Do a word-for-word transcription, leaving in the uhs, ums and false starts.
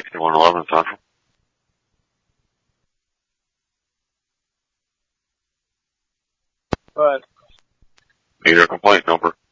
sixty-one eleven Central. But Need your complaint number.